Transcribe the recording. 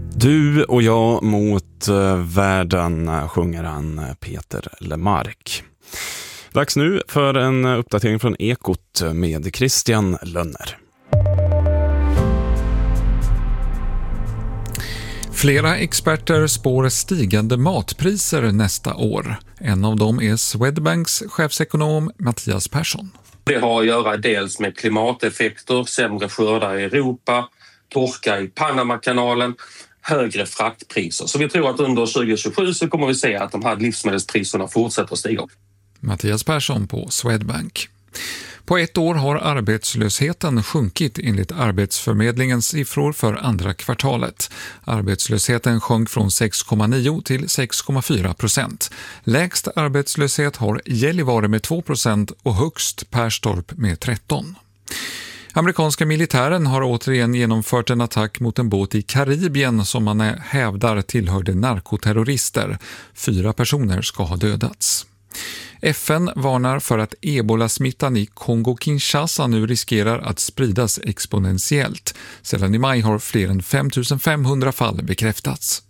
Du och jag mot världen, sjunger han Peter Lemark. Dags nu för en uppdatering från Ekot med Christian Lönner. Flera experter spår stigande matpriser nästa år. En av dem är Swedbanks chefsekonom Mattias Persson. Det har att göra dels med klimateffekter, sämre skördar i Europa, torka i Panamakanalen, högre fraktpriser. Så vi tror att under 2027 så kommer vi se att de här livsmedelspriserna fortsätter att stiga. Mattias Persson på Swedbank. På ett år har arbetslösheten sjunkit enligt Arbetsförmedlingens siffror för andra kvartalet. Arbetslösheten sjönk från 6,9 till 6,4%. Lägst arbetslöshet har Gällivare med 2% och högst Perstorp med 13%. Amerikanska militären har återigen genomfört en attack mot en båt i Karibien som man hävdar tillhörde narkoterrorister. 4 personer ska ha dödats. FN varnar för att ebolasmittan i Kongo-Kinshasa nu riskerar att spridas exponentiellt. Sedan i maj har fler än 5 500 fall bekräftats.